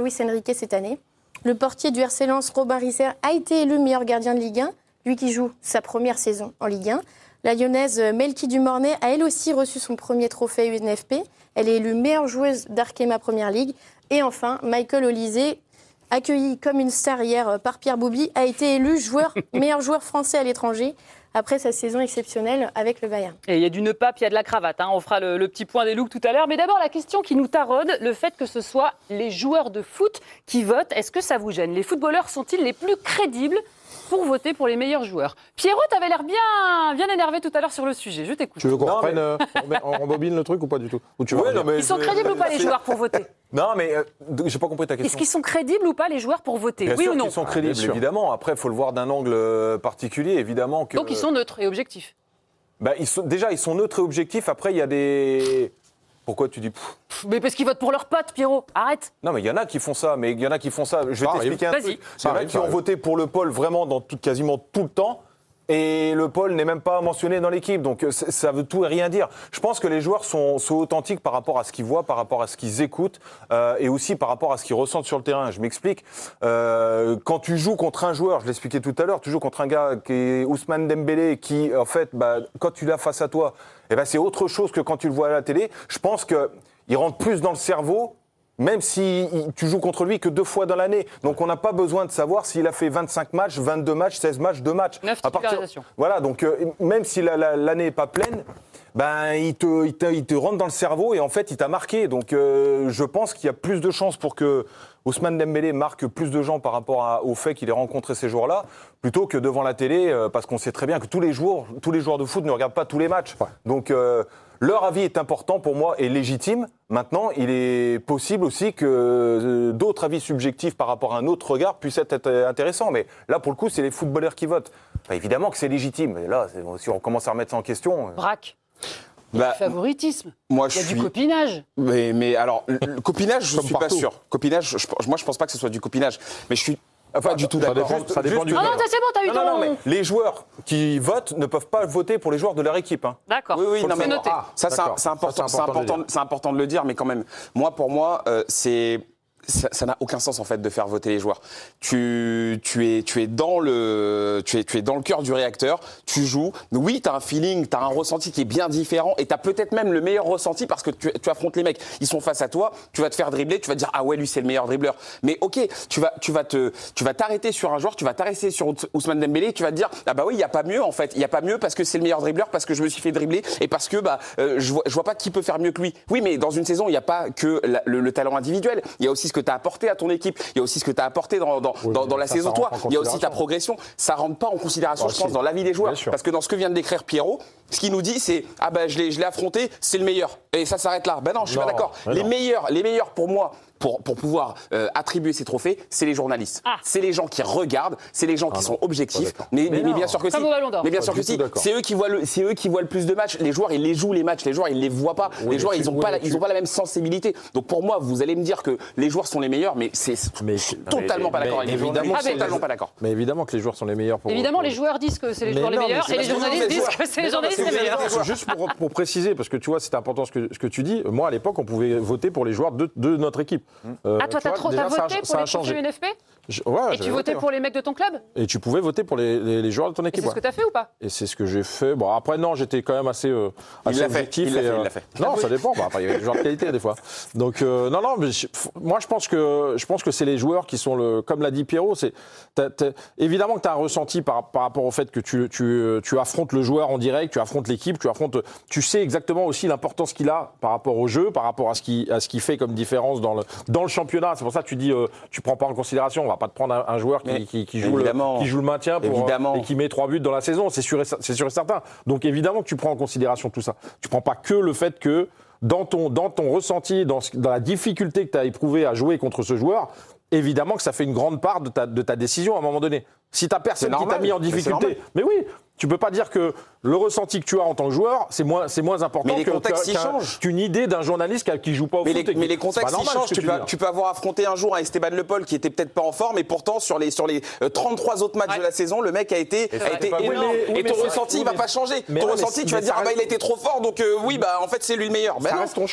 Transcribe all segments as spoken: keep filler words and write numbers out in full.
Luis Enrique cette année. Le portier du R C Lens, Robin Risser, a été élu meilleur gardien de Ligue un, lui qui joue sa première saison en Ligue un. La Lyonnaise Melky Dumornay a elle aussi reçu son premier trophée U N F P. Elle est élue meilleure joueuse d'Arkema Première Ligue. Et enfin, Michael Olise, accueilli comme une star hier par Pierre Bouby, a été élu joueur, meilleur joueur français à l'étranger après sa saison exceptionnelle avec le Bayern. Et il y a du nœud pape, il y a de la cravate. Hein. On fera le, le petit point des looks tout à l'heure. Mais d'abord, la question qui nous taraude, le fait que ce soit les joueurs de foot qui votent, est-ce que ça vous gêne ? Les footballeurs sont-ils les plus crédibles pour voter pour les meilleurs joueurs ? Pierrot, tu avais l'air bien, bien énervé tout à l'heure sur le sujet. Je t'écoute. Tu veux qu'on Non, reprenne, mais... euh, on rembobine le truc ou pas du tout ou tu ouais, vas non, mais Ils sont je... crédibles ou pas, les joueurs, pour voter ? Non, mais euh, j'ai pas compris ta question. Est-ce qu'ils sont crédibles ou pas, les joueurs, pour voter ? Bien Oui sûr ou non ? qu'ils sont crédibles, ah, évidemment. Après, il faut le voir d'un angle particulier, évidemment. Que... Donc ils sont neutres et objectifs. Bah, ils sont... Déjà, ils sont neutres et objectifs. Après, il y a des... Pourquoi tu dis... Pff. Mais parce qu'ils votent pour leurs potes, Pierrot. Arrête. Non, mais il y en a qui font ça. Mais il y en a qui font ça. Je vais Ça t'expliquer arrive. un truc. Vas-y. Il y en a arrive, qui ça ont arrive. voté pour le Paul vraiment dans tout, quasiment tout le temps. Et le Paul n'est même pas mentionné dans l'équipe. Donc ça veut tout et rien dire. Je pense que les joueurs sont, sont authentiques par rapport à ce qu'ils voient, par rapport à ce qu'ils écoutent euh, et aussi par rapport à ce qu'ils ressentent sur le terrain. Je m'explique. Euh, quand tu joues contre un joueur, je l'expliquais tout à l'heure, tu joues contre un gars qui est Ousmane Dembélé, qui en fait, bah, quand tu l'as face à toi, eh ben, c'est autre chose que quand tu le vois à la télé. Je pense qu'il rentre plus dans le cerveau. Même si tu joues contre lui que deux fois dans l'année. Donc on n'a pas besoin de savoir s'il a fait vingt-cinq matchs, vingt-deux matchs, seize matchs, deux matchs. neuf à partir... titularisations. Voilà, donc euh, même si la, la, l'année n'est pas pleine, ben, il, te, il, te, il te rentre dans le cerveau et en fait il t'a marqué. Donc euh, je pense qu'il y a plus de chances pour que Ousmane Dembélé marque plus de gens par rapport à, au fait qu'il ait rencontré ces joueurs-là, plutôt que devant la télé, euh, parce qu'on sait très bien que tous les joueurs, tous les joueurs de foot ne regardent pas tous les matchs. Ouais. Donc euh, leur avis est important pour moi et légitime. Maintenant, il est possible aussi que euh, d'autres avis subjectifs par rapport à un autre regard puissent être intéressants. Mais là, pour le coup, c'est les footballeurs qui votent. Enfin, évidemment que c'est légitime. Mais là, c'est, si on commence à remettre ça en question... Braque. Bah, Du favoritisme. moi, Il y a je du suis... copinage. Mais, mais alors, le, le copinage, je ne suis partout. pas sûr. Copinage, je, moi, je pense pas que ce soit du copinage. Mais je suis Enfin, pas du tout ça d'accord. dépend, ça dépend juste- du Non, non, joueur. c'est bon, t'as eu Non, ton... non, non, mais les joueurs qui votent ne peuvent pas voter pour les joueurs de leur équipe. Hein. D'accord. Oui, oui, Faut non, le mais C'est noté. Ah, ça, c'est, d'accord. un- c'est important, Ça, c'est important, c'est important de le dire, mais quand même, moi, pour moi, euh, c'est ça, ça n'a aucun sens en fait de faire voter les joueurs. Tu, tu es, tu es dans le, tu es, tu es dans le cœur du réacteur. Tu joues. Oui, t'as un feeling, t'as un ressenti qui est bien différent, et t'as peut-être même le meilleur ressenti parce que tu, tu affrontes les mecs. Ils sont face à toi. Tu vas te faire dribbler. Tu vas te dire ah ouais, lui c'est le meilleur dribbleur. Mais ok, tu vas, tu vas te, tu vas t'arrêter sur un joueur. Tu vas t'arrêter sur Ousmane Dembélé. Tu vas te dire ah bah oui, il y a pas mieux en fait. Il y a pas mieux parce que c'est le meilleur dribbleur, parce que je me suis fait dribbler et parce que bah euh, je vois, je vois pas qui peut faire mieux que lui. Oui, mais dans une saison, il n'y a pas que la, le, le talent individuel. Il y a aussi ce que tu as apporté à ton équipe. Il y a aussi ce que tu as apporté dans, dans, Oui, dans, dans la ça, saison. ça Toi, rentre en il y a aussi ta considération. progression. Ça rentre pas en considération, Ah, je pense, si. dans la vie des joueurs. Bien sûr. Parce que dans ce que vient de décrire Pierrot, ce qu'il nous dit, c'est ah ben je l'ai, je l'ai affronté, c'est le meilleur. Et ça s'arrête là. Ben non, je suis Non, pas d'accord. mais Les non. meilleurs, les meilleurs pour moi. Pour, pour pouvoir euh, attribuer ces trophées, c'est les journalistes. Ah. C'est les gens qui regardent, c'est les gens qui Ah sont non, objectifs. pas d'accord. Mais, Mais mais, mais non. bien sûr que Comme si. au Ballon d'Or. Mais bien Pas sûr du que tout si. d'accord. C'est eux qui voient le, c'est eux qui voient le plus de matchs. Les joueurs, ils les jouent les matchs. Les joueurs, ils les voient pas. Oui, les joueurs, mais ils tu- ont oui, pas, la, mais ils tu- ont pas la même sensibilité. Donc pour moi, vous allez me dire que les joueurs sont les meilleurs, mais c'est Mais- totalement pas mais d'accord avec les évidemment, journalistes. c'est- Totalement pas d'accord. Mais évidemment que les joueurs sont les meilleurs pour. Évidemment, pour- les joueurs disent que c'est les Mais joueurs les non, mais meilleurs c'est et les parce que journalistes les disent joueurs- que c'est les mais non, journalistes parce les que meilleurs. les joueurs- Juste pour, pour préciser, parce que tu vois, c'est important ce que, ce que tu dis. Moi, à l'époque, on pouvait voter pour les joueurs de, de notre équipe. Euh, Ah, toi, tu t'as vois, trop- déjà, t'as ça a- voté ça pour a les trophées changé. U N F P Je- ouais, Et j'avais tu voté, votais ouais. pour les mecs de ton club Et tu pouvais voter pour les, les, les joueurs de ton Et équipe. c'est ce que t'as fait ou pas? Et c'est ce que j'ai fait. Bon, après, non, j'étais quand même assez, euh, Il assez l'a fait, objectif. il l'a et, fait, euh, il l'a fait. Non, ça dépend. Bah, après, il y a des joueurs de qualité, des fois. Donc, euh, non, non, mais je- moi, je pense que, je pense que c'est les joueurs qui sont le, comme l'a dit Pierrot, c'est, t'as- t'as- évidemment que tu as un ressenti par, par rapport au fait que tu, tu, tu affrontes le joueur en direct, tu affrontes l'équipe, tu affrontes, tu sais exactement aussi l'importance qu'il a par rapport au jeu, par rapport à ce qui, à ce qu'il fait comme différence dans le, dans le championnat. C'est pour ça que tu dis, euh, tu prends pas en considération. On va pas te prendre un, un joueur qui, Mais qui, qui joue le, évidemment. qui joue le maintien pour, Évidemment. et qui met trois buts dans la saison. C'est sûr, et, c'est sûr et certain. Donc évidemment que tu prends en considération tout ça. Tu prends pas que le fait que dans ton, dans ton ressenti, dans, ce- dans la difficulté que tu as éprouvée à jouer contre ce joueur, évidemment que ça fait une grande part de ta, de ta décision à un moment donné. Si t'as personne C'est qui t'a normal, mis en mais c'est difficulté, normal. mais oui, tu peux pas dire que le ressenti que tu as en tant que joueur, c'est moins, c'est moins important Mais les que- contextes, qu'un- ils qu'un- changent. qu'une idée d'un journaliste qui, qui joue pas au Mais foot. les, et qui- mais les c'est contextes, pas ils normal, changent. ce que Tu tu peux, dis, là. tu peux avoir affronté un jour un Esteban Le Paul qui était peut-être pas en forme, et pourtant, sur les, sur les euh, trente-trois autres matchs Ouais. de la saison, le mec a été, a vrai. été Oui, mais- énorme. oui, et mais ton ça- ressenti, oui, il va mais- pas changer. mais ton non, mais- ressenti, tu vas mais dire, ça ah bah, il a reste- été trop fort, donc euh, oui, bah en fait, c'est lui le meilleur. Ben Ça non. reste ton choix.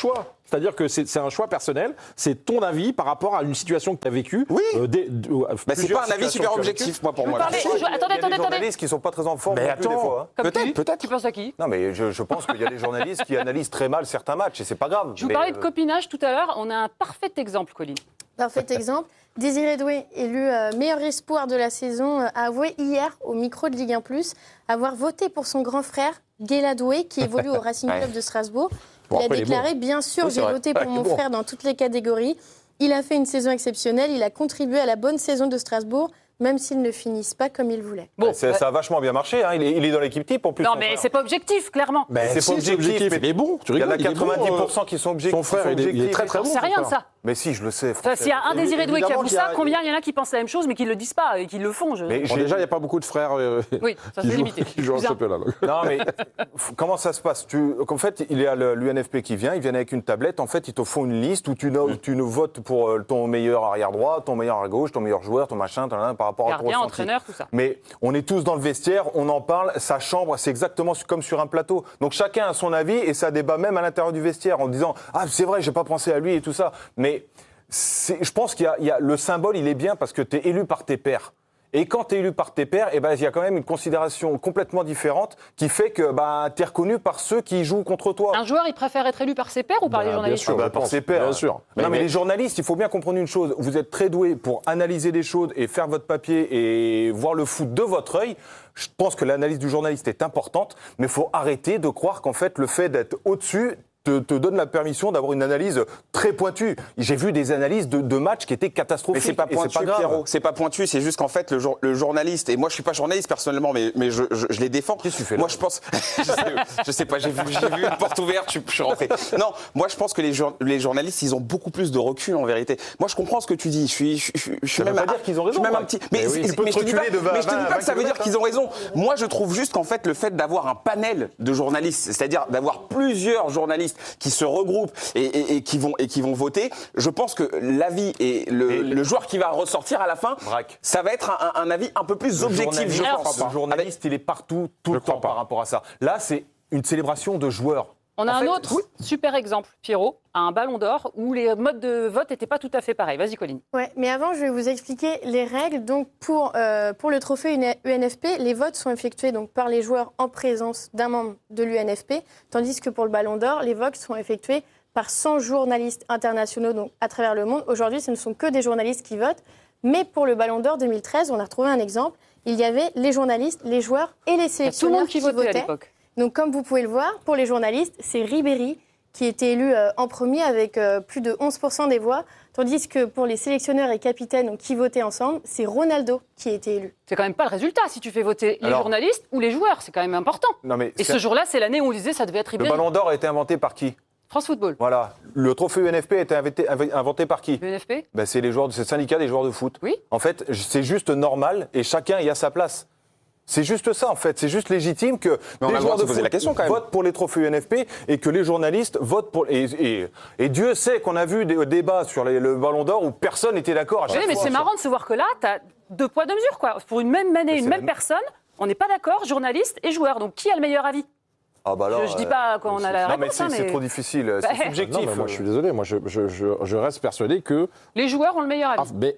C'est-à-dire que c'est c'est un choix personnel, c'est ton avis par rapport à une situation que tu as vécue. Oui. Euh, des, de, euh, Bah, c'est plusieurs pas un avis situations super que tu as objectif, vécues. moi, pour Vous moi. parlez- Il y a je- des- attendez, il y a des attendez, attendez. journalistes qui sont pas très en forme Mais non plus, des attends. fois. hein. Comme Peut-être, tu, peut-être. tu penses à qui? Non, mais je, je pense qu'il y a des journalistes qui analysent très mal certains matchs et c'est pas grave. Je vous Mais, parlais de euh, copinage tout à l'heure. On a un parfait exemple, Colline. Parfait exemple. Désiré Doué, élu euh, meilleur espoir de la saison, euh, a avoué hier au micro de Ligue un plus avoir voté pour son grand frère, Guéla Doué, qui évolue au Racing Ouais. Club de Strasbourg. Bon, Il a après, il est déclaré, bien sûr, Oui, c'est j'ai vrai. voté pour Ouais, mon bon. frère dans toutes les catégories. Il a fait une saison exceptionnelle, il a contribué à la bonne saison de Strasbourg, même s'ils ne finissent pas comme il voulait. Bon, c'est- bah, ça a vachement bien marché. hein. Il, est, il est dans l'équipe type en plus. non, son mais frère. c'est pas objectif, clairement. Ben, C'est si, pas objectif, mais il est bon. Tu Il y en rigoles, a il est bon, quatre-vingt-dix pour cent euh, qui sont objectifs. Son frère, qui sont il est, il est objectifs. très très J'en bon. sais rien son de frère. ça. Mais si, je le sais. Enfin, S'il y a un Désiré Doué qui évidemment avoue qu'il y a- ça, combien il y en a qui pensent la même chose mais qui le disent pas et qui le font je... Mais Bon, j'ai- déjà, il n'y a pas beaucoup de frères euh, Oui, ça qui c'est jouent, limité. qui jouent en Plus un. championnat. donc. Non, mais f- comment ça se passe tu, En fait, il y a l'U N F P qui vient, ils viennent avec une tablette. En fait, ils te font une liste où tu, no- tu nous votes pour euh, ton meilleur arrière droit, ton meilleur à gauche, ton meilleur joueur, ton machin, ton, par rapport à ton Gardien, ressenti. entraîneur, tout ça. Mais on est tous dans le vestiaire, on en parle, sa chambre, c'est exactement comme sur un plateau. Donc chacun a son avis et ça débat même à l'intérieur du vestiaire en disant « Ah, c'est vrai, j'ai pas pensé à lui et tout ça. » Mais c'est- je pense qu'il y a, il y a- le symbole, il est bien parce que tu es élu par tes pairs. Et quand tu es élu par tes pairs, eh ben, il y a quand même une considération complètement différente qui fait que bah, tu es reconnu par ceux qui jouent contre toi. Un joueur, il préfère être élu par ses pairs ou par Bah, les bien journalistes sûr. Bah, je par pense. ses pairs. Bien sûr. Non, Mais- mais, mais- les journalistes, il faut bien comprendre une chose. Vous êtes très doués pour analyser des choses et faire votre papier et voir le foot de votre œil. Je pense que l'analyse du journaliste est importante, mais il faut arrêter de croire qu'en fait, le fait d'être au-dessus te, te donne la permission d'avoir une analyse très pointue. J'ai vu des analyses de, de matchs qui étaient Mais catastrophiques. c'est pas et pointu, grave. Pierrot. C'est pas pointu. C'est juste qu'en fait, le, jour- le journaliste, et moi je suis pas journaliste personnellement, mais, mais je, je, je les défends. Qu'est-ce que tu fais là Moi je pense. je, sais, je sais pas, j'ai vu, j'ai vu une porte ouverte, je, je suis rentré. Non, moi je pense que les, jour- les journalistes, ils ont beaucoup plus de recul en vérité. Moi je comprends ce que tu dis. Je suis, je, je, je suis Ça veut même. pas dire qu'ils ont je suis raison, même un Mike. petit. Mais Mais, oui, c'est- tu peux mais te je te dis pas, reculer de vingt, mais je te dis vingt, pas que ça veut dire vingt qu'ils ont raison. Moi je trouve juste qu'en fait, le fait d'avoir un panel de journalistes, c'est-à-dire d'avoir plusieurs journalistes qui se regroupent et, et, et qui vont et qui vont voter, je pense que l'avis et le, Et le joueur qui va ressortir à la fin, Braque. ça va être un, un avis un peu plus Le objectif, je journaliste- pense. Le journaliste, il est partout, tout Je le temps crois pas. par rapport à ça. Là, c'est une célébration de joueurs. On a En un fait, autre oui. super exemple, Pierrot, à un ballon d'or où les modes de vote n'étaient pas tout à fait pareils. Vas-y, Colline. Ouais, mais avant, je vais vous expliquer les règles. Donc, pour, euh, pour le trophée U N F P, les votes sont effectués donc, par les joueurs en présence d'un membre de l'U N F P, tandis que pour le Ballon d'Or, les votes sont effectués par cent journalistes internationaux donc, à travers le monde. Aujourd'hui, ce ne sont que des journalistes qui votent. Mais pour le Ballon d'Or deux mille treize, on a retrouvé un exemple. Il y avait les journalistes, les joueurs et les Il y a tout le sélectionneurs monde qui votait à l'époque. Donc, comme vous pouvez le voir, pour les journalistes, c'est Ribéry qui était élu euh, en premier avec euh, plus de onze pour cent des voix, tandis que pour les sélectionneurs et capitaines donc, qui votaient ensemble, c'est Ronaldo qui a été élu. C'est quand même pas le résultat si tu fais voter les Alors- journalistes ou les joueurs. C'est quand même important. Non, mais Et c'est- ce jour-là, c'est l'année où on disait ça devait être le Ribéry. Ballon d'Or a été inventé par qui? France Football. Voilà. Le trophée U N F P a été inventé, inventé par qui? Le N F P. Ben, c'est les joueurs, c'est le syndicat des joueurs de foot. Oui. En fait, c'est juste normal et chacun y a sa place. C'est juste ça, en fait. C'est juste légitime que Mais on a les le droit joueurs de de se poser foot la question, quand même. votent pour les trophées U N F P et que les journalistes votent pour. Et, et, et Dieu sait qu'on a vu des débats sur les- le Ballon d'Or où personne n'était d'accord à chaque Oui, mais fois. c'est marrant de se voir que là, tu as deux poids, deux mesures. Quoi. Pour une même année, Mais une c'est même la- personne, on n'est pas d'accord, journaliste et joueur. Donc qui a le meilleur avis? Ah bah là, Je- je dis euh, pas qu'on a la Non, mais réponse, c'est hein, c'est mais- trop difficile. Bah, C'est subjectif. Non, mais moi, je suis désolé. Moi, je, je, je, je reste persuadé que. Les joueurs ont le meilleur Ah, avis. mais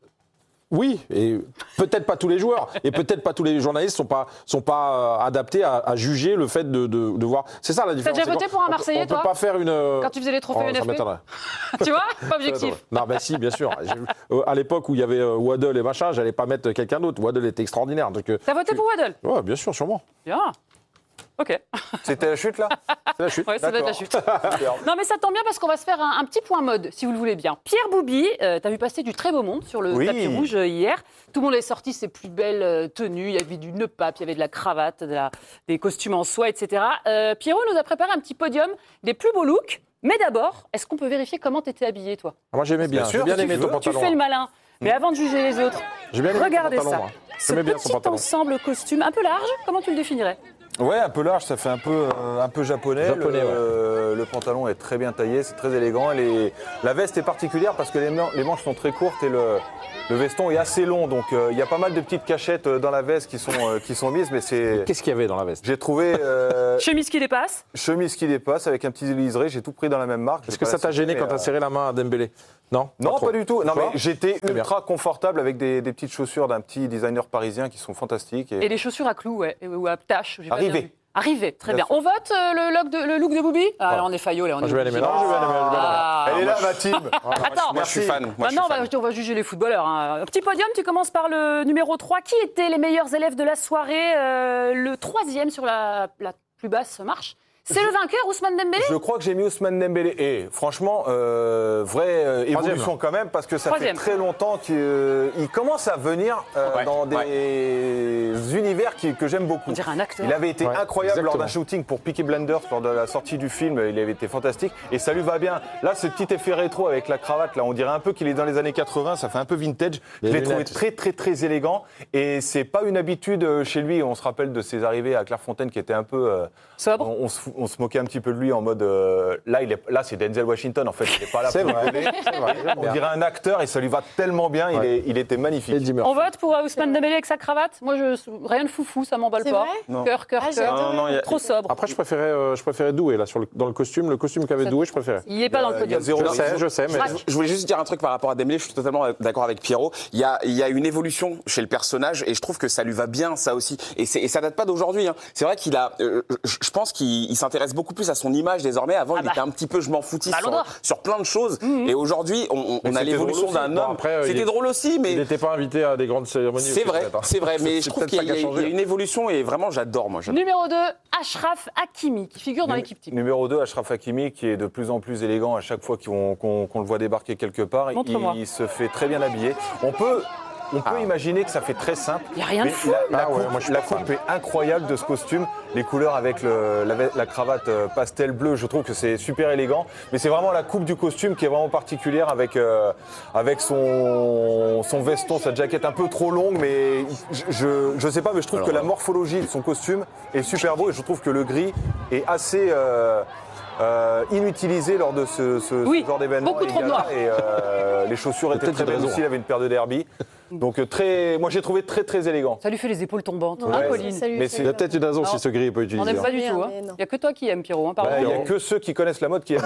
oui, et peut-être pas tous les joueurs, et peut-être pas tous les journalistes sont pas sont pas euh, adaptés à, à juger le fait de, de, de voir. C'est ça la différence. déjà c'est voté qu'on- pour un on peut- Marseillais, On peut toi pas faire une. Quand tu faisais les trophées Oh, U N ça F P m'étonnerait. Tu vois? Pas objectif. Non, ben si, bien sûr. J'ai vu- euh, à l'époque où il y avait euh, Waddle et machin, j'allais pas mettre quelqu'un d'autre. Waddle était extraordinaire. Donc, euh, T'as voté pour Waddle? ouais, bien sûr, sûrement. Bien. Ok. C'était la chute, là? C'est la chute. Ouais, ça doit être la D'accord. chute. Non, mais ça tombe bien parce qu'on va se faire un, un petit point mode, si vous le voulez bien. Pierre Bouby, euh, t'as vu passer du très beau monde sur le Oui. tapis rouge euh, hier. Tout le monde est sorti ses plus belles euh, tenues. Il y avait du nœud pape, il y avait de la cravate, de la- des costumes en soie, et cetera. Euh, Pierrot nous a préparé un petit podium des plus beaux looks. Mais d'abord, est-ce qu'on peut vérifier comment t'étais habillé, toi? Moi, j'aimais bien. Bien J'ai sûr, bien si aimé tu ton veux. Tu pantalon. fais le malin. Mais avant de juger les autres, J'ai bien aimé ton regardez pantalon, ça. moi. Ce J'aimais bien son petit pantalon. ensemble costume un peu large, comment tu le définirais? Ouais, un peu large, ça fait un peu, euh, un peu japonais. Japonais, le, euh, le pantalon est très bien taillé, c'est très élégant. Et les- la veste est particulière parce que les, man- les manches sont très courtes et le, le veston est assez long, donc il euh, y a pas mal de petites cachettes euh, dans la veste qui sont, euh, qui sont mises, mais c'est... Qu'est-ce qu'il y avait dans la veste? J'ai trouvé... Euh, Chemise qui dépasse. Chemise qui dépasse, avec un petit liseré, j'ai tout pris dans la même marque. Est-ce que ça t'a gêné quand t'as serré la main à Dembélé? Non, Non, pas, pas du tout. Non, mais j'étais C'est ultra bien. confortable avec des, des petites chaussures d'un petit designer parisien qui sont fantastiques. Et, et les chaussures à clous, ouais, ou à taches. Arrivé. Arrivé, très bien. bien. On vote euh, le, look de, le look de Boubi? Ah, là, on est faillot, là. On Ah, est je vais aller obligé. maintenant, je vais aller maintenant. Ah, Elle est là, moi, ma team. Attends, Moi, je suis fan. Moi, je suis maintenant, on fan. va, on va juger les footballeurs. Hein. Un petit podium, tu commences par le numéro trois. Qui étaient les meilleurs élèves de la soirée? euh, Le troisième sur la, la plus basse marche. C'est le vainqueur, Ousmane Dembélé? Je crois que j'ai mis Ousmane Dembélé. Et franchement, euh, vraie euh, évolution quand même, parce que ça Troisième. fait très longtemps qu'il euh, commence à venir euh, Ouais, dans des ouais. univers qui- que j'aime beaucoup. On dirait un acteur. Il avait été Ouais, incroyable lors exactement. d'un shooting pour Peaky Blinders, lors de la sortie du film. Il avait été fantastique. Et ça lui va bien. Là, ce petit effet rétro avec la cravate, là, on dirait un peu qu'il est dans les années quatre-vingts. Ça fait un peu vintage. Les Je l'ai trouvé lunettes. très, très, très élégant. Et c'est pas une habitude euh, chez lui. On se rappelle de ses arrivées à Clairefontaine qui était un peu. euh, Sobre. on, on se, on se moquait un petit peu de lui en mode. euh, là, il est, là, c'est Denzel Washington, en fait. Il n'est pas là C'est pour vrai. rigoler. C'est vrai, j'aime On bien. dirait un acteur et ça lui va tellement bien. Il, Ouais. est, il était magnifique. Eddie Murphy. On vote pour euh, Ousmane Dembélé avec sa cravate? Moi, je, rien de foufou, ça m'emballe C'est pas. vrai Non. Cœur, cœur, Ah, cœur. j'adore. Non, non, il y a- Trop sobre. Après, je préférais, euh, je préférais Doué, là, sur le, dans le costume. Le costume qu'avait Doué, je préférais. Il n'est pas dans le Il y a podium. zéro- Je sais, je sais, mais. Crac. Je voulais juste dire un truc par rapport à Dembélé, je suis totalement d'accord avec Pierrot. Il y a, il y a une évolution chez le personnage et je trouve que ça lui va bien, ça aussi. Et, c'est, et ça date pas d'aujourd'hui. Hein. C'est vrai qu'il a, euh, je je pense qu'il il s'intéresse beaucoup plus à son image désormais. Avant, Ah il bah. était un petit peu je m'en foutisse Ballon sur, d'or. sur plein de choses. Et aujourd'hui, on, on- Mais on a c'était l'évolution drôle aussi. d'un Bon, homme. après, euh, il C'était est- drôle aussi, Il mais n'était pas invité à des grandes cérémonies. c'est vrai, peut-être, hein. c'est vrai. Mais C'est je trouve peut-être qu'il ça y, a- qui a il y a changé. une évolution et vraiment, j'adore, moi. j'adore. Numéro deux, Achraf Hakimi, qui figure dans l'équipe type. Numéro deux, Achraf Hakimi, qui est de plus en plus élégant à chaque fois qu'on qu'on- qu'on le voit débarquer quelque part. Montre-moi. Il se fait très bien habiller. On peut, on peut imaginer que ça fait très simple. Y a rien de mais fou. La, la Ah ouais, coupe, moi, je suis la pas coupe est incroyable de ce costume. Les couleurs avec le- la, la cravate euh, pastel bleu, je trouve que c'est super élégant. Mais c'est vraiment la coupe du costume qui est vraiment particulière avec, euh, avec son, son veston, sa jaquette un peu trop longue. Mais je, je sais pas, mais je trouve que la morphologie de son costume est super beau et je trouve que le gris est assez. euh, euh, inutilisé lors de ce, ce, Oui, ce genre d'événement. beaucoup les trop gars-là, noir. Et euh, les chaussures étaient Peut-être très une belles raison. aussi. Il avait une paire de derby. Donc euh, très, moi j'ai trouvé très très élégant. Ça lui fait les épaules tombantes. Ouais, Hein, Ouais. Pauline? ça lui Mais fait Il y a bien. peut-être une raison Non. si ce gris est pas On utilisé. n'aime hein. pas du tout. hein. Mais non. Il n'y a que toi qui aimes, Pierrot. Hein, pardon. Bah, Il n'y a que ceux qui connaissent la mode qui aiment.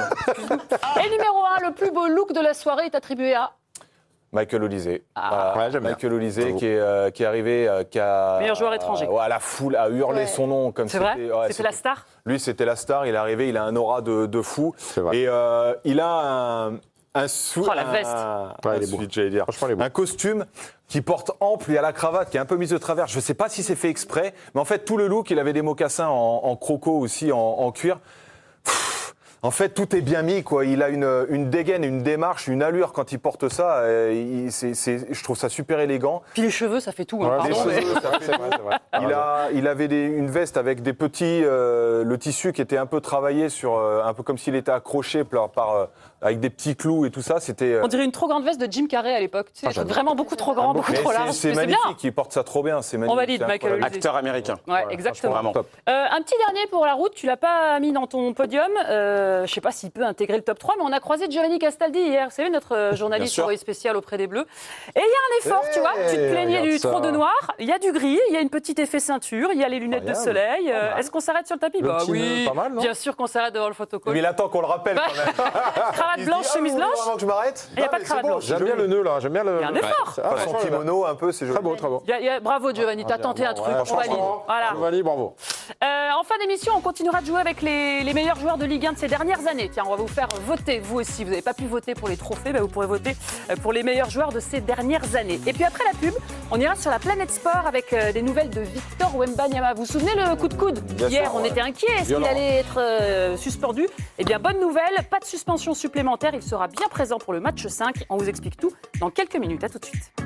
Et numéro un, le plus beau look de la soirée est attribué à Michael Olysée. Ah. Voilà. Ouais, j'aime bien. Michael Olysée Bravo. qui est, euh, qui est arrivé, euh, qui a. Meilleur joueur étranger. euh, ouais, la foule a hurlé Ouais. son nom comme C'est c'était. vrai ouais, C'était la star. Lui, c'était la star. Il est arrivé, il a un aura de, de fou. C'est vrai. Et euh, il a un, un sou. Oh, la un- veste. un Ouais, il est beau. suite, j'allais dire. Franchement, il est beau. Un costume qui porte ample, il a la cravate qui est un peu mise de travers. Je ne sais pas si c'est fait exprès, mais en fait, tout le look, il avait des mocassins en, en croco aussi, en, en cuir. Pff, En fait, tout est bien mis, quoi. Il a une, une dégaine, une démarche, une allure quand il porte ça. euh, il- c'est- c'est- je trouve ça super élégant. Puis les cheveux, ça fait tout. hein, Ouais, pardon, les mais- cheveux, c'est vrai, c'est vrai, c'est vrai. Il, a, il avait des- une veste avec des petits, euh, le tissu qui était un peu travaillé sur, euh, un peu comme s'il était accroché par, par, euh, avec des petits clous et tout ça. C'était. euh, On dirait une trop grande veste de Jim Carrey à l'époque. Tu sais, Ah, j'adore. vraiment beaucoup trop grand, beaucoup mais trop c'est- large. c'est Mais c'est bien. magnifique. Il porte ça trop bien. C'est magnifique. valide, c'est Michael incroyable. Acteur américain. Ouais, exactement. Vraiment. Top. Euh, un petit dernier pour la route, tu l'as pas mis dans ton podium. Euh, je ne sais pas s'il peut intégrer le top trois, mais on a croisé Giovanni Castaldi hier. Vous savez, notre euh, journaliste sûr. envoyé spécial auprès des Bleus. Et il y a un effort, Hey, tu vois. Tu te plaignais regarde du ça. trop de noir. Il y a du gris, il y a une petite effet ceinture, il y a les lunettes de Incroyable. soleil. Euh, Est-ce qu'on s'arrête sur le tapis? Le Bah petit oui, nœud, pas mal, non bien sûr qu'on s'arrête devant le photocall. Mais il attend qu'on le rappelle quand même. Cravate Il se blanche, dit, ah, chemise vous voulez blanche. vraiment que je m'arrête. Il y a Non, pas de mais cravate c'est beau, blanche. c'est J'aime joli. bien le nœud là, j'aime bien le. Il y a un effort. Ah, Pas son franchement, kimono un peu, c'est joli. Très beau, très beau. Il y a- il y a- Bravo Giovanni, t'as Ah, tenté bien, un truc, ouais, on valide. franchement, Voilà. Giovanni, bravo. Euh, en fin d'émission, on continuera de jouer avec les, les meilleurs joueurs de Ligue un de ces dernières années. Tiens, on va vous faire voter, vous aussi. Vous n'avez pas pu voter pour les trophées, bah vous pourrez voter euh, pour les meilleurs joueurs de ces dernières années. Et puis après la pub, on ira sur la planète sport avec euh, des nouvelles de Victor Wembanyama. Vous vous souvenez le coup de coude? Bien Hier, sûr, on ouais. était inquiets. Est-ce qu'il Violent. allait être euh, suspendu? Eh bien, bonne nouvelle, pas de suspension supplémentaire. Il sera bien présent pour le match cinq. On vous explique tout dans quelques minutes. À tout de suite.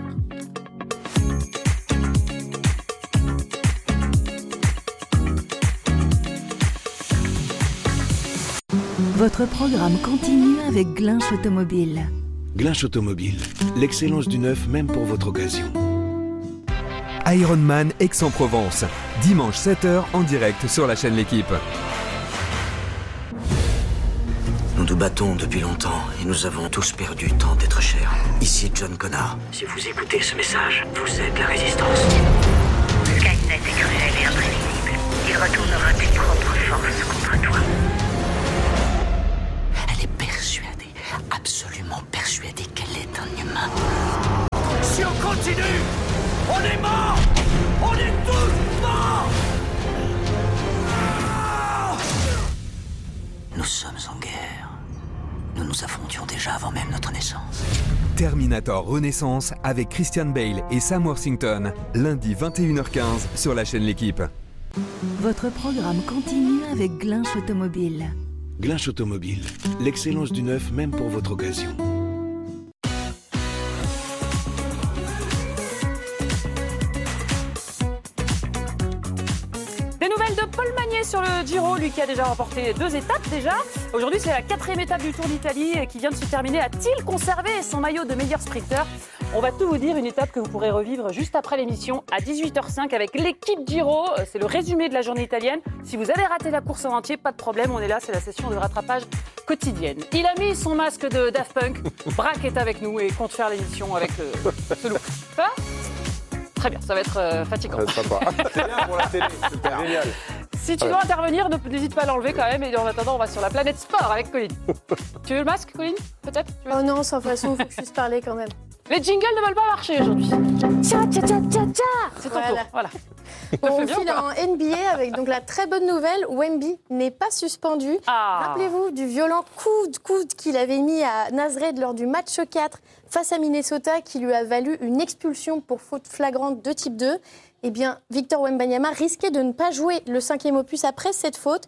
Votre programme continue avec Glinche Automobile. Glinche Automobile, l'excellence du neuf même pour votre occasion. Ironman Aix-en-Provence, dimanche sept heures en direct sur la chaîne L'Équipe. Nous battons depuis longtemps et nous avons tous perdu tant d'êtres chers. Ici John Connor. Si vous écoutez ce message, vous êtes la résistance. Skynet est cruel et imprévisible. Il retournera tes propres forces contre toi. Elle est persuadée, absolument persuadée qu'elle est un humain. Si on continue, on est mort. On est tous morts. Nous sommes en guerre. Nous nous affrontions déjà avant même notre naissance. Terminator Renaissance avec Christian Bale et Sam Worthington, lundi vingt et une heures quinze sur la chaîne L'Équipe. Votre programme continue avec Glinch Automobile. Glinch Automobile, l'excellence du neuf même pour votre occasion. De Paul Magnier sur le Giro, lui qui a déjà remporté deux étapes déjà. Aujourd'hui, c'est la quatrième étape du Tour d'Italie qui vient de se terminer. A-t-il conservé son maillot de meilleur sprinter? On va tout vous dire, une étape que vous pourrez revivre juste après l'émission à dix-huit heures cinq avec l'équipe Giro. C'est le résumé de la journée italienne. Si vous avez raté la course en entier, pas de problème, on est là, c'est la session de rattrapage quotidienne. Il a mis son masque de Daft Punk. Braque est avec nous et compte faire l'émission avec euh, ce look. Ça va ? Très bien, ça va être euh, fatigant. Ça va être sympa. C'est bien pour la télé, super. Génial. Si tu dois intervenir, n'hésite pas à l'enlever quand même. Et en attendant, on va sur la planète sport avec Colline. Tu veux le masque, Colline? Peut-être tu veux... Oh non, sans façon, il faut que je puisse parler quand même. Les jingles ne veulent pas marcher aujourd'hui. Tcha, tcha, tcha, tcha, tcha. C'est ton Voilà. tour. Voilà. Bon, on file en N B A avec donc la très bonne nouvelle, Wemby n'est pas suspendu. Ah. Rappelez-vous du violent coup de coude qu'il avait mis à Nazred lors du match quatre face à Minnesota qui lui a valu une expulsion pour faute flagrante de type deux. Eh bien, Victor Wembanyama risquait de ne pas jouer le cinquième opus après cette faute,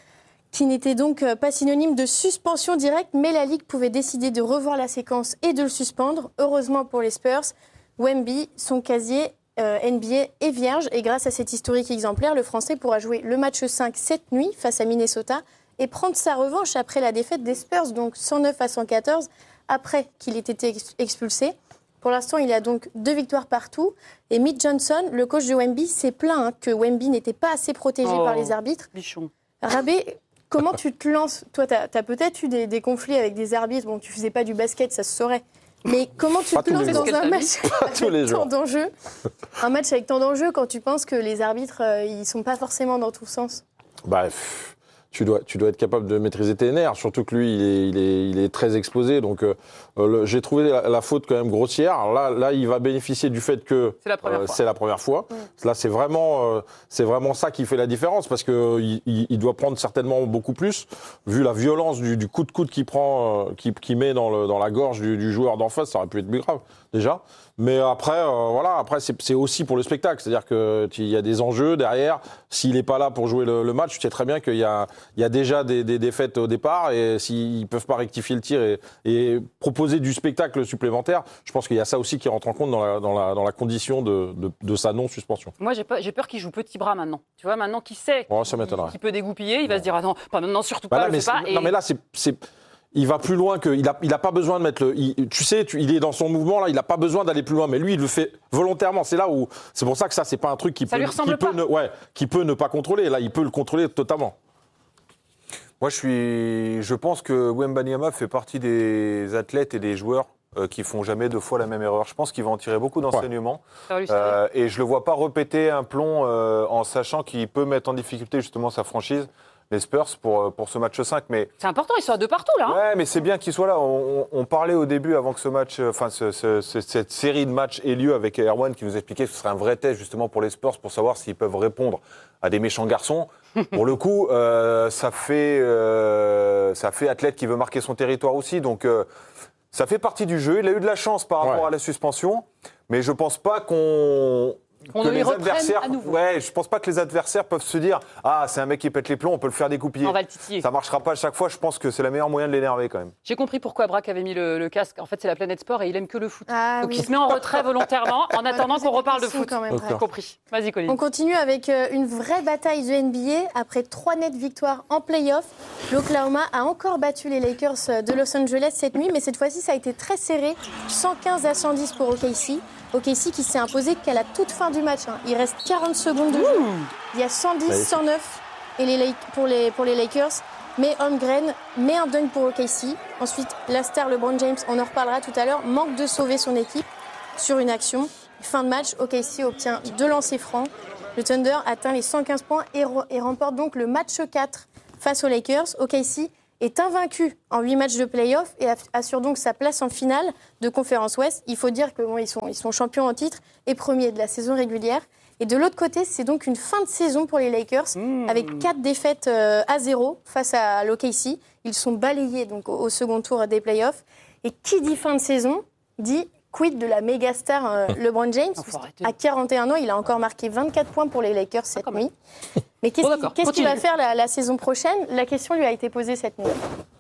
qui n'était donc pas synonyme de suspension directe, mais la Ligue pouvait décider de revoir la séquence et de le suspendre. Heureusement pour les Spurs, Wemby, son casier euh, N B A est vierge, et grâce à cet historique exemplaire, le Français pourra jouer le match cinq cette nuit face à Minnesota et prendre sa revanche après la défaite des Spurs, donc cent neuf à cent quatorze, après qu'il ait été expulsé. Pour l'instant, il a donc deux victoires partout. Et Mitch Johnson, le coach de Wemby, s'est plaint hein, que Wemby n'était pas assez protégé oh, par les arbitres. Bichon. Rabé, comment tu te lances? Toi, tu as, as peut-être eu des, des conflits avec des arbitres. Bon, tu faisais pas du basket, ça se saurait. Mais comment tu Pas te lances les dans jours. un match tous les avec jours. tant d'enjeux Un match avec tant d'enjeux quand tu penses que les arbitres, euh, ils sont pas forcément dans tout sens? Bah, pff, tu dois, tu dois être capable de maîtriser tes nerfs, surtout que lui, il est, il est, il est très exposé. Donc, euh, le, j'ai trouvé la, la faute quand même grossière. Alors là, là, il va bénéficier du fait que c'est la première euh, fois. C'est la première fois. Mmh. Là, c'est vraiment, euh, c'est vraiment ça qui fait la différence, parce que il, il, il doit prendre certainement beaucoup plus, vu la violence du, du coup de coude qu'il prend, euh, qu'il, qu'il met dans, le, dans la gorge du, du joueur d'en face. Ça aurait pu être plus grave déjà. Mais après, euh, voilà, après c'est, c'est aussi pour le spectacle, c'est-à-dire que il y a des enjeux derrière. S'il n'est pas là pour jouer le, le match, tu sais très bien qu'il y a, il y a déjà des, des défaites au départ, et s'ils peuvent pas rectifier le tir et, et proposer du spectacle supplémentaire, je pense qu'il y a ça aussi qui rentre en compte dans la, dans la, dans la condition de, de, de sa non-suspension. Moi, j'ai, pas, j'ai peur qu'il joue petit bras maintenant. Tu vois, maintenant qu'il sait oh, ça qu'il, qu'il peut dégoupiller, il va se dire ah non, pas maintenant, surtout bah pas. Là, je mais sais pas et... Non, mais là, c'est, c'est, il va plus loin que, il a, il a pas besoin de mettre le, il, tu sais, tu, il est dans son mouvement là, il a pas besoin d'aller plus loin, mais lui, il le fait volontairement. C'est là où, c'est pour ça que ça, c'est pas un truc qui ça peut, lui ressemble qui pas. peut ne, ouais, qui peut ne pas contrôler. Là, il peut le contrôler totalement. Moi, je suis, je pense que Wembanyama fait partie des athlètes et des joueurs euh, qui font jamais deux fois la même erreur. Je pense qu'il va en tirer beaucoup d'enseignements. Ouais. Euh, et je le vois pas répéter un plomb euh, en sachant qu'il peut mettre en difficulté justement sa franchise, les Spurs, pour, pour ce match cinq. Mais c'est important, ils sont à deux partout là. Hein. Ouais, mais c'est bien qu'ils soient là. On, on, on parlait au début, avant que ce match, enfin ce, ce, ce, cette série de matchs ait lieu, avec Erwan qui nous expliquait que ce serait un vrai test justement pour les Spurs pour savoir s'ils peuvent répondre à des méchants garçons. Pour le coup, euh, ça fait euh, ça fait athlète qui veut marquer son territoire aussi. Donc euh, ça fait partie du jeu. Il a eu de la chance par rapport ouais. à la suspension, mais je pense pas qu'on On que les les adversaires, à nouveau. ouais, je pense pas que les adversaires peuvent se dire ah c'est un mec qui pète les plombs, on peut le faire découpiller. On va le titiller. Ça marchera pas à chaque fois. Je pense que c'est le meilleur moyen de l'énerver quand même. J'ai compris pourquoi Braque avait mis le, le casque. En fait, c'est la Planète Sport et il aime que le foot. Ah, Donc oui. il se met en retrait volontairement en attendant qu'on reparle de foot. Quand même, J'ai compris. Vas-y, Colline. On continue avec une vraie bataille de N B A. Après trois nettes victoires en play-off, l'Oklahoma a encore battu les Lakers de Los Angeles cette nuit, mais cette fois-ci, ça a été très serré. cent quinze à cent dix pour O K C. O K C qui s'est imposé qu'à la toute fin du match. Hein. Il reste quarante secondes de jeu. Il y a cent dix à cent neuf et les, pour, les, pour les Lakers. mais Holmgren met un dunk pour O K C. Ensuite, la star LeBron James, on en reparlera tout à l'heure, manque de sauver son équipe sur une action. Fin de match, O K C obtient deux lancers francs. Le Thunder atteint les cent quinze points et, re- et remporte donc le match quatre face aux Lakers. O K C est invaincu en huit matchs de play-off et assure donc sa place en finale de conférence Ouest. Il faut dire que bon, ils sont, ils sont champions en titre et premiers de la saison régulière. Et de l'autre côté, c'est donc une fin de saison pour les Lakers mmh. avec quatre défaites euh, à zéro face à l'O K C. Ils sont balayés donc au, au second tour des play-offs. Et qui dit fin de saison dit quid de la méga star euh, LeBron James. À quarante et un ans, il a encore marqué vingt-quatre points pour les Lakers cette ah, nuit. Mais qu'est-ce, bon, qu'il, qu'est-ce qu'il va faire la, la saison prochaine? La question lui a été posée cette nuit.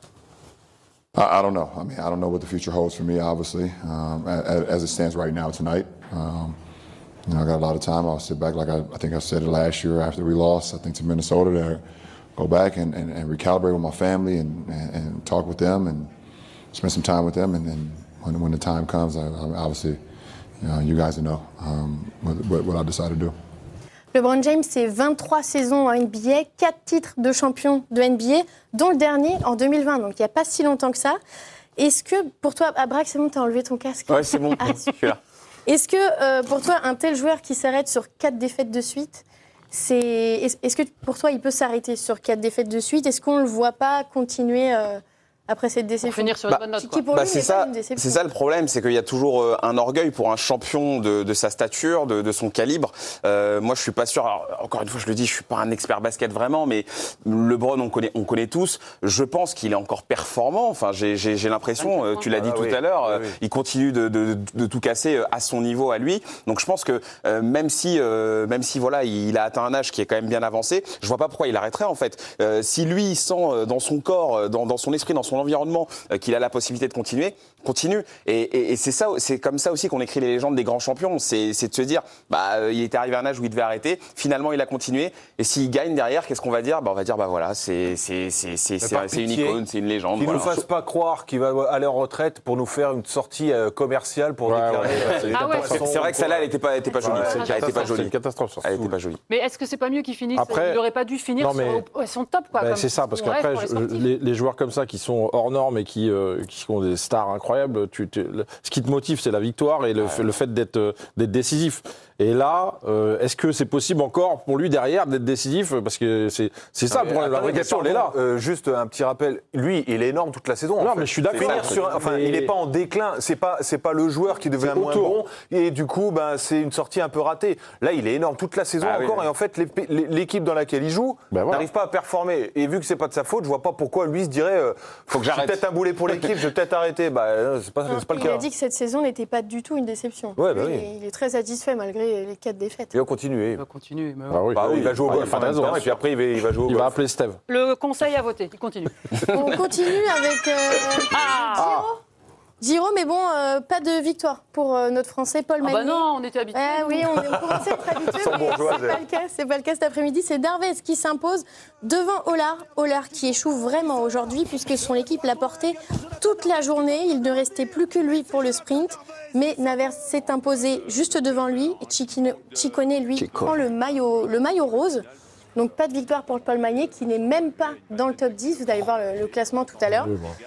I, I don't know. I mean, I don't know what the future holds for me, obviously, um, as, as it stands right now tonight. Um, you know, I got a lot of time. I'll sit back, like I, I think I said it last year after we lost, I think to Minnesota, to go back and, and, and recalibrate with my family and, and, and talk with them and spend some time with them. And then when, when the time comes, I, I obviously, you know, you guys know um, what, what I decide to do. LeBron James, c'est vingt-trois saisons en N B A, quatre titres de champion de N B A, dont le dernier en deux mille vingt, donc il n'y a pas si longtemps que ça. Est-ce que pour toi, Abrax, c'est bon, tu as enlevé ton casque? Ouais, c'est bon, ah, je suis là. Est-ce que euh, pour toi, un tel joueur qui s'arrête sur quatre défaites de suite, c'est... Est-ce, est-ce que pour toi, il peut s'arrêter sur quatre défaites de suite? Est-ce qu'on ne le voit pas continuer euh, après cette déception? Pour finir sur une bah, bonne note. Qui, pour bah, lui, c'est, ça, c'est ça le problème, c'est qu'il y a toujours euh, un orgueil pour un champion de, de sa stature, de, de son calibre. Euh, moi, je suis pas sûr. Alors, encore une fois, je le dis, je suis pas un expert basket vraiment, mais LeBron, on connaît, on connaît tous. Je pense qu'il est encore performant. Enfin, j'ai, j'ai, j'ai l'impression. Euh, tu l'as dit ah, tout oui. à l'heure. Euh, oui, oui. Il continue de, de, de tout casser euh, à son niveau, à lui. Donc, je pense que euh, même si, euh, même si voilà, il a atteint un âge qui est quand même bien avancé, je vois pas pourquoi il arrêterait en fait. Euh, si lui, il sent euh, dans son corps, dans, dans son esprit, dans son environnement, euh, qu'il a la possibilité de continuer, continue. Et, et, et c'est ça, c'est comme ça aussi qu'on écrit les légendes des grands champions. C'est, c'est de se dire, bah, euh, il était arrivé à un âge où il devait arrêter. Finalement, il a continué. Et s'il gagne derrière, qu'est-ce qu'on va dire? Bah, on va dire, bah voilà, c'est, c'est, c'est, c'est, c'est, c'est une icône, c'est une légende. Qu'il ne voilà. nous fasse pas croire qu'il va aller en retraite pour nous faire une sortie euh, commerciale pour ouais, déclarer. Ouais, c'est, ah ouais. c'est, c'est vrai que celle-là, elle n'était pas, était pas jolie. Ouais, elle n'était pas jolie. C'est une catastrophe. Elle n'était pas jolie. Mais est-ce que c'est pas mieux qu'il finisse? Après, il n'aurait pas dû finir non, mais, sur son top, quoi. Bah, c'est ça, parce qu'après, les, les, les joueurs comme ça qui sont hors normes et qui, euh, qui sont des stars incroyables, tu, tu, le, ce qui te motive, c'est la victoire et le, ouais. le fait d'être, d'être décisif. Et là, euh, est-ce que c'est possible encore pour lui derrière d'être décisif? Parce que c'est, c'est ça, pour la vraie question, elle est là. Euh, juste un petit rappel, lui, il est énorme toute la saison. Non, en fait. mais je suis d'accord. Sur, enfin, mais... il n'est pas en déclin. C'est pas, c'est pas le joueur qui devient moins bon. Et du coup, ben, c'est une sortie un peu ratée. Là, il est énorme toute la saison ah, encore. Oui, et en fait, l'équipe dans laquelle il joue ben voilà. n'arrive pas à performer. Et vu que c'est pas de sa faute, je vois pas pourquoi lui se dirait, euh, faut que j'arrête. Peut-être un boulet pour l'équipe, je vais peut-être arrêter. Bah, c'est pas, c'est pas le il cas. Il a dit que cette saison n'était pas du tout une déception. Ouais, bah oui. il, est, il est très satisfait malgré les quatre défaites. Il va continuer. Il va continuer. Mais... Bah oui, bah oui, il va jouer au golf en même temps, et puis après il va, il va jouer au il golf. Il va appeler Steve. Le conseil à voter, il continue. On continue avec euh, ah. Giro. Giro, mais bon, euh, pas de victoire pour euh, notre Français Paul Magnier. Ah bah non, on était habitués. Eh oui, on, on commençait à être habitués, mais c'est pas le cas. C'est pas le cas cet après-midi. C'est Darvez qui s'impose devant Olar. Olar qui échoue vraiment aujourd'hui puisque son équipe l'a porté toute la journée. Il ne restait plus que lui pour le sprint. Mais Navers s'est imposé juste devant lui. Ciccone, lui, Chico. prend le maillot, le maillot rose. Donc pas de victoire pour Paul Magnier qui n'est même pas dans le top dix. Vous allez voir le, le classement tout à l'heure.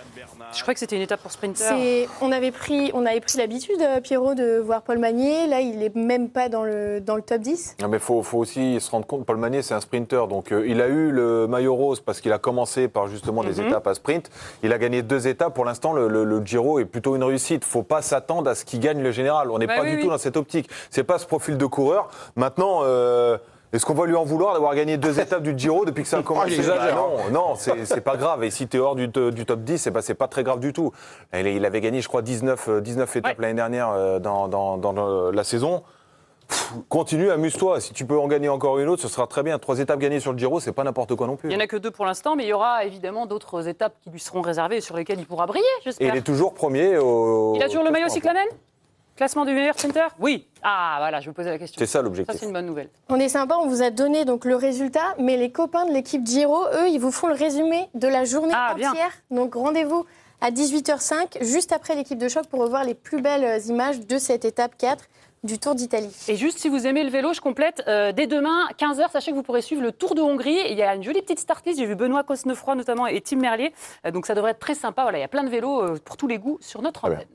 Je crois que c'était une étape pour sprinter. C'est, on, avait pris, on avait pris l'habitude, Pierrot, de voir Paul Magnier. Là, il n'est même pas dans le, dans le top dix. Non, mais il faut, faut aussi se rendre compte, Paul Magnier, c'est un sprinter. Donc, euh, il a eu le maillot rose parce qu'il a commencé par justement des mm-hmm. étapes à sprint. Il a gagné deux étapes. Pour l'instant, le, le, le Giro est plutôt une réussite. Il ne faut pas s'attendre à ce qu'il gagne le général. On n'est bah, pas oui, du oui. tout dans cette optique. Ce n'est pas ce profil de coureur. Maintenant... Euh, Est-ce qu'on va lui en vouloir d'avoir gagné deux étapes du Giro depuis que ça a commencé? bah Non, non c'est, c'est pas grave. Et si tu es hors du, du top dix, c'est pas, c'est pas très grave du tout. Il avait gagné, je crois, dix-neuf, dix-neuf étapes ouais. l'année dernière dans, dans, dans la saison. Pff, continue, amuse-toi. Si tu peux en gagner encore une autre, ce sera très bien. Trois étapes gagnées sur le Giro, c'est pas n'importe quoi non plus. Il n'y en a que deux pour l'instant, mais il y aura évidemment d'autres étapes qui lui seront réservées et sur lesquelles il pourra briller, j'espère. Et il est toujours premier au... Il a toujours le maillot cyclamen ? Classement du meilleur sprinter ? Oui. Ah, voilà, je me posais la question. C'est ça l'objectif. Ça, c'est une bonne nouvelle. On est sympa, on vous a donné donc le résultat, mais les copains de l'équipe Giro, eux, ils vous font le résumé de la journée ah, entière. Bien. Donc rendez-vous à dix-huit heures cinq, juste après l'équipe de choc, pour revoir les plus belles images de cette étape quatre du Tour d'Italie. Et juste, si vous aimez le vélo, je complète. Euh, dès demain, quinze heures, sachez que vous pourrez suivre le Tour de Hongrie. Il y a une jolie petite start list. J'ai vu Benoît Cosnefroy notamment et Tim Merlier. Euh, donc ça devrait être très sympa. Voilà, il y a plein de vélos euh, pour tous les goûts sur notre antenne.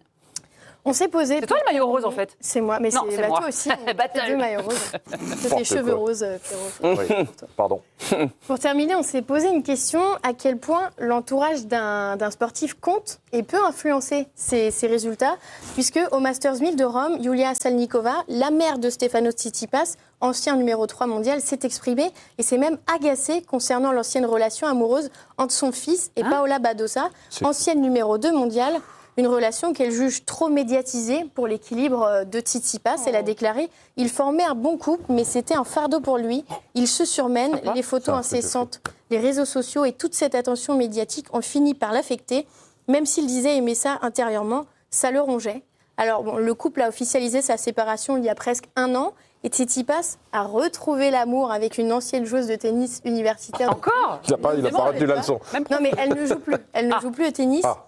On s'est posé. C'est toi le maillot rose en fait. C'est moi, mais non, c'est, c'est bah, moi. toi aussi. On deux maillots roses. C'est tes cheveux quoi. roses, Pierrot. Oui. Pardon. Pour terminer, on s'est posé une question, à quel point l'entourage d'un, d'un sportif compte et peut influencer ses, ses résultats, puisque au Masters mille de Rome, Yulia Salnikova, la mère de Stefanos Tsitsipas, ancien numéro trois mondial, s'est exprimée et s'est même agacée concernant l'ancienne relation amoureuse entre son fils et hein Paola Badosa, C'est... ancienne numéro deux mondiale. Une relation qu'elle juge trop médiatisée pour l'équilibre de Tsitsipas. Oh. Elle a déclaré « Il formait un bon couple, mais c'était un fardeau pour lui. Il se surmène, les photos incessantes, les réseaux sociaux et toute cette attention médiatique ont fini par l'affecter. Même s'il disait aimer ça intérieurement, ça le rongeait. » Alors, bon, le couple a officialisé sa séparation il y a presque un an. Et Tsitsipas a retrouvé l'amour avec une ancienne joueuse de tennis universitaire. Encore ? Il n'a pas, il a pas retenu la leçon. Non, mais elle ne joue plus. Elle ne ah. joue plus au tennis. Ah.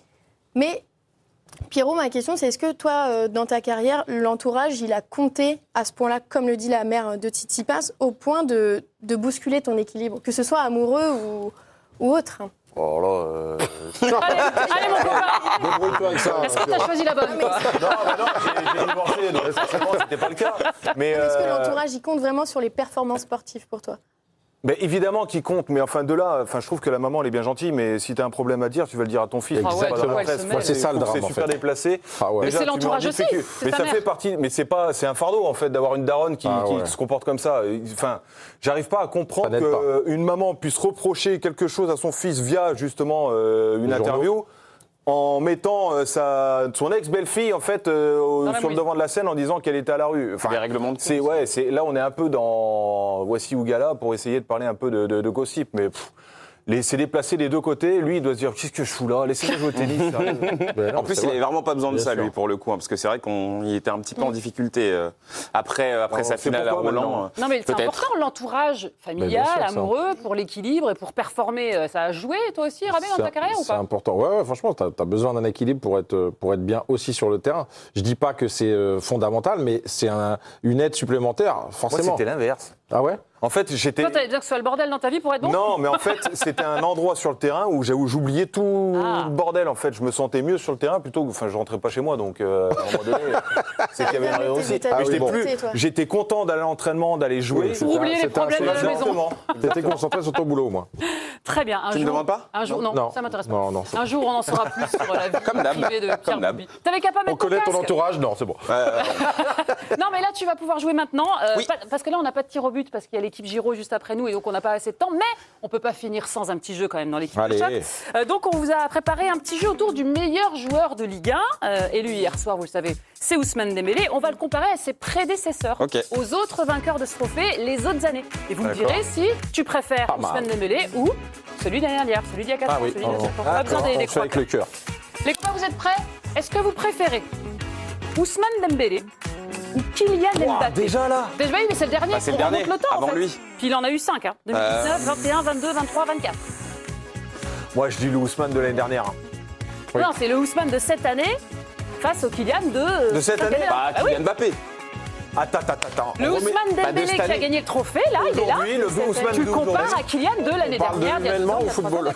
Mais, Pierrot, ma question, c'est est-ce que toi, euh, dans ta carrière, l'entourage, il a compté à ce point-là, comme le dit la mère de Tsitsipas, au point de, de bousculer ton équilibre, que ce soit amoureux ou, ou autre? Oh là, euh... allez, allez, mon copain. Débrouille-toi avec ça. Est-ce que tu as choisi la bonne? Non, mais, non, mais non, j'ai, j'ai divorcé, donc forcément, c'était pas le cas. Mais est-ce euh... que l'entourage, il compte vraiment sur les performances sportives pour toi? Mais évidemment qu'il compte, mais enfin de là, enfin je trouve que la maman elle est bien gentille, mais si t'as un problème à dire, tu vas le dire à ton fils. Ah ouais, dans la presse. Ouais, c'est ça le drame. C'est super en fait. déplacé. Ah ouais. Mais déjà, c'est l'entourage aussi. Que... Mais ça mère. fait partie. Mais c'est pas, c'est un fardeau en fait d'avoir une daronne qui, ah ouais. qui se comporte comme ça. Enfin, j'arrive pas à comprendre qu'une maman puisse reprocher quelque chose à son fils via justement euh, une Les interview. Journaux. En mettant euh, sa, son ex-belle-fille en fait euh, sur le devant de la scène en disant qu'elle était à la rue. Enfin, les règlements de compte. C'est ouais, c'est là on est un peu dans voici ou gala pour essayer de parler un peu de, de, de gossip, mais pff, les, c'est déplacé des deux côtés. Lui, il doit se dire qu'est-ce que je fous là, laissez-moi jouer au tennis. Non, en plus, il n'avait vraiment pas besoin de ça, sûr. lui, pour le coup, hein, parce que c'est vrai qu'il était un petit peu en difficulté euh, après, euh, après Alors, sa finale à Roland. Non, mais c'est peut-être. important, l'entourage familial, sûr, amoureux, pour l'équilibre et pour performer. Ça a joué, toi aussi, Rabé, dans ta carrière ou pas? C'est important. Ouais, ouais, franchement, tu as besoin d'un équilibre pour être, pour être bien aussi sur le terrain. Je dis pas que c'est euh, fondamental, mais c'est un, une aide supplémentaire, forcément. Moi, c'était l'inverse. Ah ouais? En fait, j'étais. Toi, t'avais besoin que ce soit le bordel dans ta vie pour être bon? Non, mais en fait, c'était un endroit sur le terrain où j'oubliais tout ah. le bordel. En fait, je me sentais mieux sur le terrain plutôt que. Enfin, je rentrais pas chez moi, donc euh, à un moment donné, c'est qu'il y avait une raison aussi. Ah, j'étais bon. plus. J'étais content d'aller à l'entraînement, d'aller jouer. Pour oublier les problèmes de la maison. T'étais concentré sur ton boulot, moi. Très bien. Un tu jour, me demandes pas? Un jour, non, non ça m'intéresse pas. Non, non, un jour, on en saura plus sur la vie Comme privée de Pierre Boubi. T'avais qu'à pas mettre On connaît ton casque. entourage? Non, c'est bon. Euh... Non, mais là, tu vas pouvoir jouer maintenant. Euh, oui. Parce que là, on n'a pas de tir au but parce qu'il y a l'équipe Giro juste après nous et donc on n'a pas assez de temps. Mais on peut pas finir sans un petit jeu quand même dans l'équipe de choc. Euh, donc, on vous a préparé un petit jeu autour du meilleur joueur de Ligue un, euh, élu hier soir, vous le savez, c'est Ousmane Dembélé. On va le comparer à ses prédécesseurs, okay. aux autres vainqueurs de ce trophée les autres années. Et vous D'accord. me direz si tu préfères ah, Ousmane Dembélé ou celui d'année dernière, celui d'il y a quatre ah, ans, oui. celui d'il y a cinq ans. Ah, pas besoin des, des avec le cœur. Les copains, vous êtes prêts? Est-ce que vous préférez Ousmane Dembélé ou Kylian wow, Mbappé? Déjà là Déjà, oui, mais c'est le dernier. Bah, c'est le dernier, le temps, avant en fait. lui. Puis il en a eu cinq, hein. deux mille dix-neuf, euh... vingt et un, vingt-deux, vingt-trois, vingt-quatre. Moi, je dis le Ousmane de l'année dernière. Oui. Non, c'est le Ousmane de cette année face au Kylian de... De cette année Bah, bah, Kylian oui. Mbappé. Attends, attends, attends. Le Ousmane Dembélé qui a gagné le trophée, là, il est là. Le Ousmane tu le compares à Kylian de l'année dernière. On parle de humainement ou football?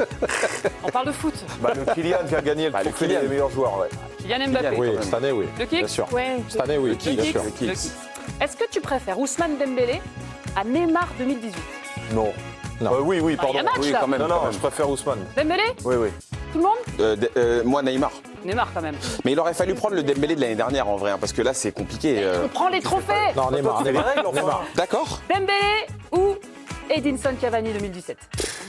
On parle de foot. Bah, le Kylian qui a gagné le bah, trophée des meilleurs joueurs, ouais. Kylian Mbappé. Oui, cette année, oui. Le kick? Bien sûr. Ouais. Cette année, oui. Le kick, bien sûr. Le kick. Est-ce que tu préfères Ousmane Dembélé à Neymar deux mille dix-huit? Non. Non. Euh, oui, oui, pardon. Ah, y a match, oui, là. quand même. Non, non, quand même. je préfère Ousmane. Dembélé? Oui, oui. Tout le monde? euh, de, euh, Moi, Neymar. Neymar, quand même. Mais il aurait fallu prendre le Dembélé de l'année dernière, en vrai, hein, parce que là, c'est compliqué. Euh... On prend les trophées. Non, Neymar. C'est les règles, enfin. Neymar. D'accord. Dembélé ou Edinson Cavani deux mille dix-sept?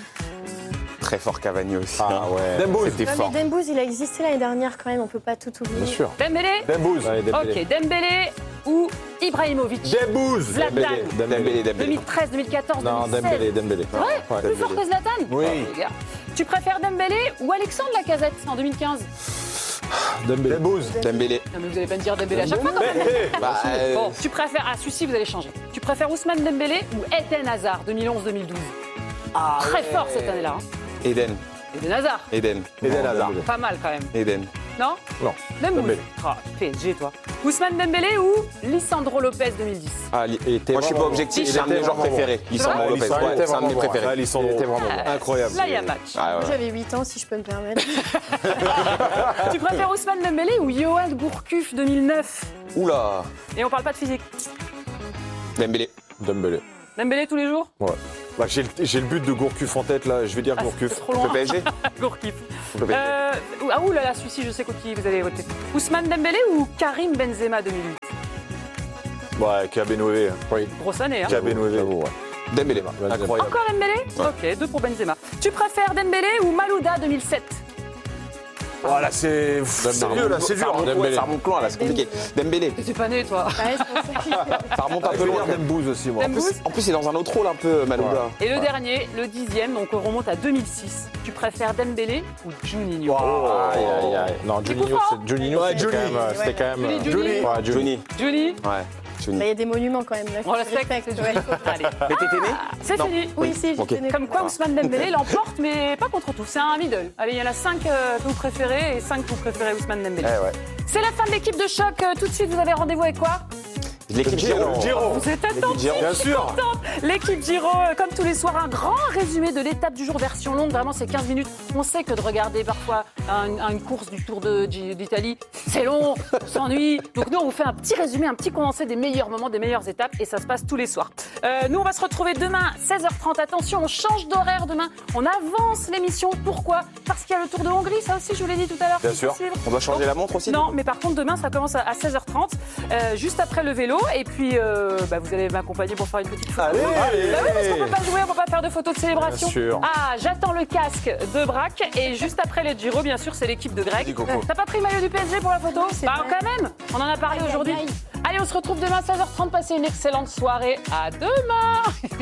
Très fort Cavani aussi. Ah ouais. Dembouz. C'était fort. Dembouz, il a existé l'année dernière quand même, on peut pas tout oublier. Bien sûr. Dembélé? Dembouz. Ouais, Dembélé. Ok, Dembélé ou Ibrahimovic? Dembouz. Zlatan. Dembélé. Dembélé, Dembélé. deux mille treize, deux mille quatorze, Non, deux mille seize. Dembélé, Dembélé. Ouais, Ouais, plus fort Dembélé. que Zlatan? Oui. Oh, les gars. Tu préfères Dembélé ou Alexandre Lacazette en deux mille quinze? Dembélé. Dembouz. Dembélé. Non, mais vous allez pas me dire Dembélé à chaque fois quand même. Bah, euh... Bon, tu préfères. Ah, celui-ci, vous allez changer. Tu préfères Ousmane Dembélé ou Eden Hazard deux mille onze, deux mille douze? Ah, Très ouais. fort cette année-là. Hein. Eden. Eden Hazard. Eden. Eden Hazard. Pas mal quand même. Eden. Non Non. Dembélé. Dembélé. Ah, P S G, toi. Ousmane Dembélé ou Lisandro Lopez deux mille dix? Ah, li- Moi, je suis pas objectif, il c'est un de était mes joueurs vraiment préférés. Lisandro vrai Lopez, Lisandro ouais, était c'est un de mes vraiment bon, préférés. ouais. Lisandro Il était vraiment bon. Incroyable. Là, il y a match. Ah, ouais. J'avais huit ans, si je peux me permettre. Tu préfères Ousmane Dembélé ou Yoann Gourcuff deux mille neuf? Oula. Et on parle pas de physique. Dembélé. Dembélé. Dembélé tous les jours? Ouais. Bah, j'ai le, j'ai le but de Gourcuff en tête là, je vais dire Ah, Gourcuff. c'est trop loin. Le P S G. Gourcuff. Le P S G. Euh, ah ouh là là, celui-ci, je sais contre qui vous allez voter. Ousmane Dembélé ou Karim Benzema deux mille huit? Ouais, Kabenové. Oui. Grosse année, hein. Kabenové. J'avoue, ouais. Dembélé. Incroyable. Encore Dembélé? Ok, deux pour Benzema. Tu préfères Dembélé ou Malouda deux mille sept? Voilà, c'est sérieux là, c'est Ça dur. remonte, ouais, ça remonte loin là, c'est compliqué. Dembélé. T'es pas né, toi. Ouais, c'est pour ça que- Ça remonte un Je peu veux loin. dire Dembouz aussi, moi. En plus, en plus, il est dans un autre rôle un peu, Malouda. Et le dernier, le dixième, donc on remonte à deux mille six. Tu préfères Dembélé ou Juninho? Aïe, aïe, aïe. Non, Tu Juninho, comprends c'est- Juninho, Ouais, c'était quand Juni. même, euh, c'était quand même. Juni, euh, Juni. Ouais, Juni. Johnny. Juni? Ouais. Johnny. Bah, il y a des monuments quand même. Là, On respecte, c'est ouais. Allez. Mais t'étais né? C'est Non. fini. Oui, si, Ok. j'étais née. Comme quoi Ousmane Dembélé l'emporte, mais pas contre tout. C'est un middle. Allez, il y en a cinq euh, que vous préférez et cinq que vous préférez Ousmane Dembélé. Eh ouais. C'est la fin de l'équipe de choc. Euh, Tout de suite, vous avez rendez-vous avec quoi? L'équipe Giro. Giro. Vous êtes attentifs, Bien je suis sûr. contente. L'équipe Giro, euh, comme tous les soirs, un grand résumé de l'étape du jour, version longue. Vraiment, c'est quinze minutes. On sait que de regarder parfois un- un- une course du Tour de- d'Italie, c'est long, on s'ennuie. Donc nous, on vous fait un petit résumé, un petit condensé des meilleurs moments, des meilleures étapes. Et ça se passe tous les soirs. Euh, nous, on va se retrouver demain, seize heures trente. Attention, on change d'horaire demain. On avance l'émission. Pourquoi? Parce qu'il y a le Tour de Hongrie. Ça aussi, je vous l'ai dit tout à l'heure. Bien faut sûr. suivre. On doit changer la montre aussi? Non, mais par contre, demain, ça commence à à seize heures trente, euh, juste après le vélo. Et puis, euh, bah, vous allez m'accompagner pour faire une petite photo. Allez, allez. Bah oui, parce qu'on peut pas jouer, on peut pas faire de photos de célébration. Bien sûr. Ah, j'attends le casque de Braque. Et juste après les Giro, bien sûr, c'est l'équipe de Greg. Dis, Coco. T'as pas pris le maillot du P S G pour la photo? c'est Bah, vrai. quand même. On en a parlé Aïe, aïe, aujourd'hui. aïe. Allez, on se retrouve demain, seize heures trente. Passez une excellente soirée. À demain.